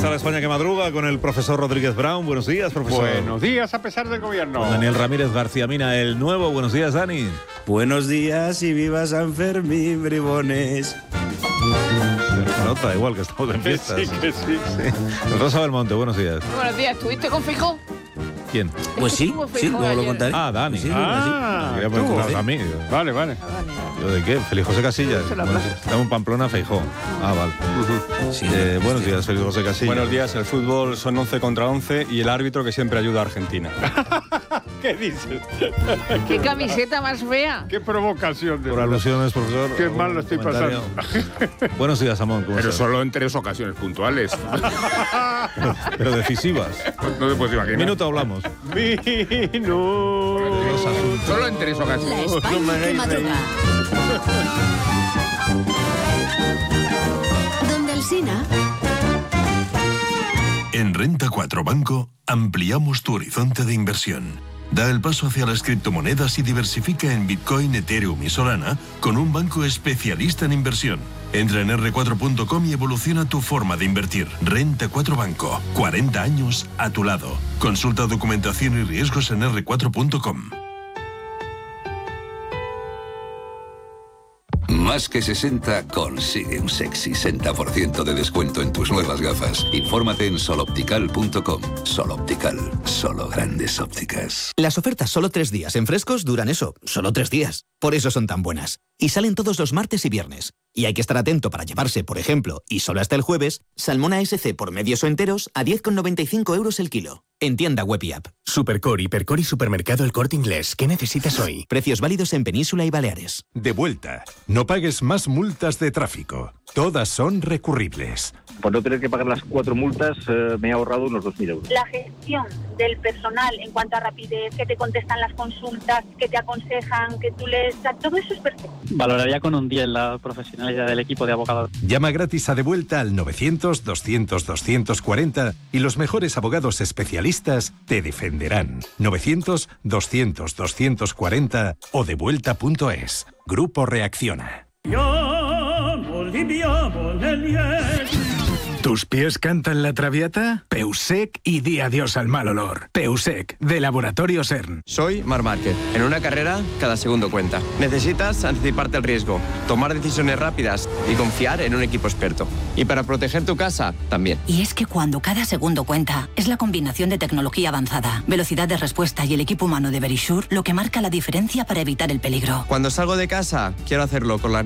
está la España que madruga con el profesor Rodríguez Brown. Buenos días, profesor. Buenos días, a pesar del gobierno. Con Daniel Ramírez García Mina, el nuevo. Buenos días, Dani. Buenos días y viva San Fermín, bribones. Nota, igual que estamos en fiestas. Sí. Rosa Belmonte, buenos días. Buenos días, ¿estuviste con Feijóo? ¿Quién? Pues sí, luego lo contaré. Ah, Dani. Sí, Quería poner a mí. Vale. ¿Yo de qué? Feliz José Casillas. Estamos en Pamplona, Feijóo. Ah, vale. Sí. Buenos días, Feliz José Casillas. Buenos días, el fútbol son 11 contra 11 y el árbitro que siempre ayuda a Argentina. ¿Qué dices? ¿Qué camiseta más fea? Qué provocación. Por alusiones, profesor. Qué mal lo estoy comentario. pasando. Buenos días, Amón. ¿Cómo Pero estás? solo en 3 ocasiones puntuales. Pero decisivas. No te puedes imaginar. Minuto hablamos. Los asuntos. Solo en 3 ocasiones. La España que madruga. Donde Alsina. En Renta 4 Banco ampliamos tu horizonte de inversión. Da el paso hacia las criptomonedas y diversifica en Bitcoin, Ethereum y Solana con un banco especialista en inversión. Entra en r4.com y evoluciona tu forma de invertir. Renta 4 Banco. 40 años a tu lado. Consulta documentación y riesgos en r4.com. Más que 60 consigue un sexy 60% de descuento en tus nuevas gafas. Infórmate en soloptical.com. Soloptical, solo grandes ópticas. Las ofertas solo 3 días en Frescos duran eso, solo 3 días. Por eso son tan buenas. Y salen todos los martes y viernes. Y hay que estar atento para llevarse, por ejemplo, y solo hasta el jueves, salmón ASC por medios o enteros a 10,95 € el kilo. En tienda web y app. Supercore, Hipercore y Supermercado El Corte Inglés. ¿Qué necesitas hoy? Precios válidos en Península y Baleares. De vuelta. No pagues más multas de tráfico. Todas son recurribles. Por no tener que pagar las 4 multas, me he ahorrado unos 2.000 €. La gestión del personal en cuanto a rapidez, que te contestan las consultas, que te aconsejan, que tú les... Todo eso es perfecto. Valoraría con un 10 la profesionalidad del equipo de abogados. Llama gratis a De Vuelta al 900-200-240 y los mejores abogados especialistas te defenderán. 900-200-240 o devuelta.es. Grupo Reacciona. ¿Tus pies cantan la Traviata? Peusec y di adiós al mal olor. Peusec, de Laboratorio CERN. Soy Marc Márquez. En una carrera, cada segundo cuenta. Necesitas anticiparte al riesgo, tomar decisiones rápidas y confiar en un equipo experto. Y para proteger tu casa, también. Y es que cuando cada segundo cuenta, es la combinación de tecnología avanzada, velocidad de respuesta y el equipo humano de Verisure lo que marca la diferencia para evitar el peligro. Cuando salgo de casa, quiero hacerlo con la